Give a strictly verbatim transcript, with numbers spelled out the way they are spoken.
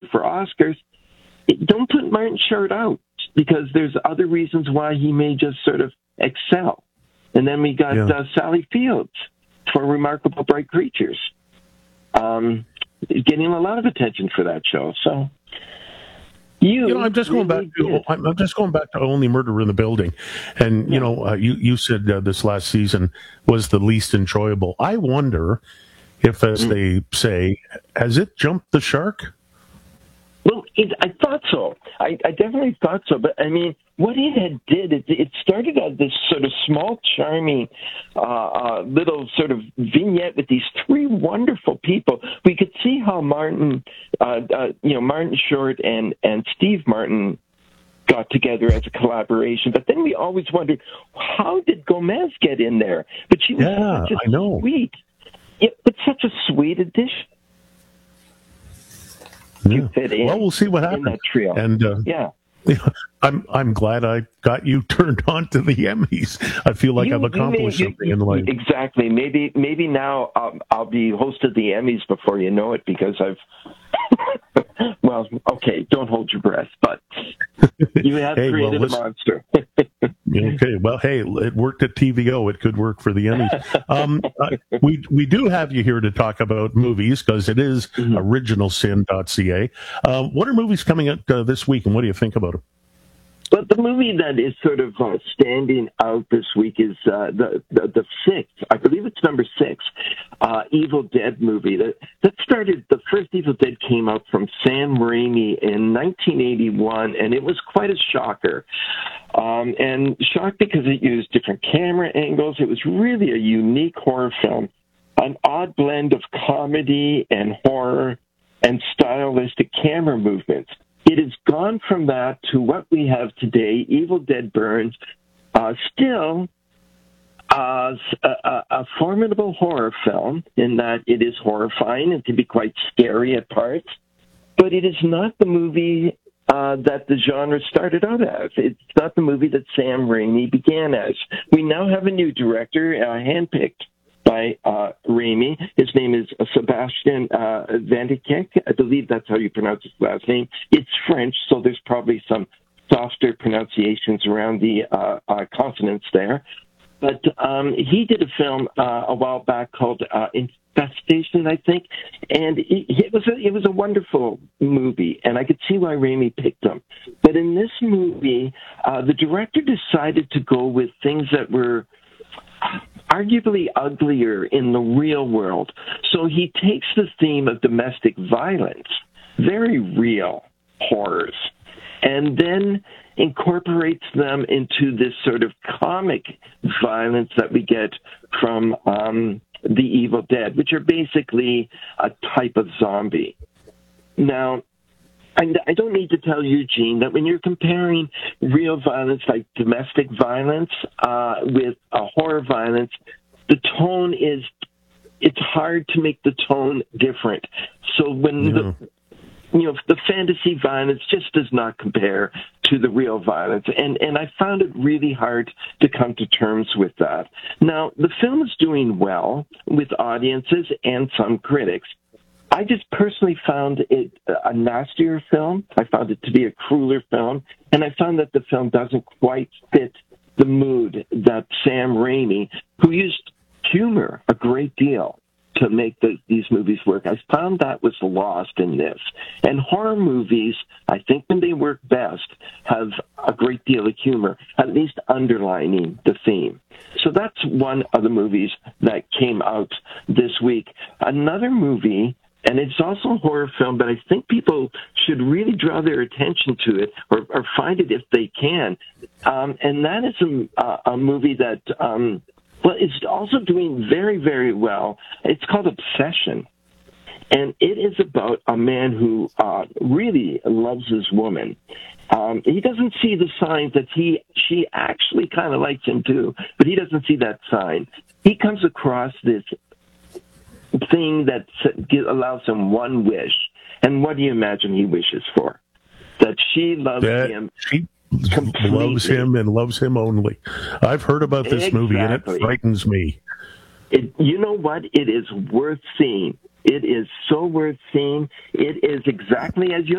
for Oscars, it, don't put Martin Short out, because there's other reasons why he may just sort of excel. And then we got yeah. uh, Sally Fields for Remarkable Bright Creatures, um, getting a lot of attention for that show. So, you, you know, I'm just going really back to I'm, I'm just going back to Only Murder in the Building, and yeah. you know, uh, you you said uh, this last season was the least enjoyable. I wonder if, as mm. they say, has it jumped the shark? Well, it, I thought so. I, I definitely thought so. But, I mean, what it had did, it, it started out this sort of small, charming uh, uh, little sort of vignette with these three wonderful people. We could see how Martin, uh, uh, you know, Martin Short and, and Steve Martin got together as a collaboration. But then we always wondered, how did Gomez get in there? But she was yeah, such a I know. sweet, yeah, but such a sweet addition. Yeah. Well, we'll see what happens. In that trio. And uh, yeah, I'm I'm glad I got you turned on to the Emmys. I feel like you, I've accomplished may, you, something you, in life. Exactly. Maybe maybe now um, I'll be host of the Emmys before you know it, because I've. Well, okay, don't hold your breath, but you have hey, created well, a monster. Okay, well, hey, it worked at T V O. It could work for the Emmys. Um, uh, we we do have you here to talk about movies, because it is mm-hmm. original sin dot c a. Uh, what are movies coming out uh, this week, and what do you think about them? But the movie that is sort of uh, standing out this week is uh, the, the the sixth, I believe it's number six, uh, Evil Dead movie. That that started, the first Evil Dead came out from Sam Raimi in nineteen eighty-one, and it was quite a shocker. Um, and shocked because it used different camera angles. It was really a unique horror film, an odd blend of comedy and horror and stylistic camera movements. It has gone from that to what we have today, Evil Dead Burns, uh, still uh, a, a, a formidable horror film in that it is horrifying and can be quite scary at parts, but it is not the movie uh, that the genre started out as. It's not the movie that Sam Raimi began as. We now have a new director, uh, handpicked by uh, Raimi. His name is Sebastian uh, Van de Kek. I believe that's how you pronounce his last name. It's French, so there's probably some softer pronunciations around the uh, uh, consonants there. But um, he did a film uh, a while back called uh, Infestation, I think, and it, it was a, it was a wonderful movie, and I could see why Raimi picked him. But in this movie, uh, the director decided to go with things that were arguably uglier in the real world. So he takes the theme of domestic violence, very real horrors, and then incorporates them into this sort of comic violence that we get from um, The Evil Dead, which are basically a type of zombie. Now, I don't need to tell you, Gene, that when you're comparing real violence like domestic violence uh, with uh, horror violence, the tone is, it's hard to make the tone different. So when yeah. the, you know, the fantasy violence just does not compare to the real violence. And, and I found it really hard to come to terms with that. Now, the film is doing well with audiences and some critics. I just personally found it a nastier film. I found it to be a crueler film. And I found that the film doesn't quite fit the mood that Sam Raimi, who used humor a great deal to make the, these movies work, I found that was lost in this. And horror movies, I think when they work best, have a great deal of humor, at least underlining the theme. So that's one of the movies that came out this week. Another movie, and it's also a horror film, but I think people should really draw their attention to it or, or find it if they can. Um, and that is a, uh, a movie that, um, well, is also doing very, very well. It's called Obsession. And it is about a man who uh, really loves his woman. Um, he doesn't see the signs that he she actually kind of likes him too, but he doesn't see that sign. He comes across this thing that allows him one wish. And what do you imagine he wishes for? That she loves that him. She completely. loves him and loves him only. I've heard about this exactly. movie, and it frightens me. It, you know what? It is worth seeing. It is so worth seeing. It is exactly as you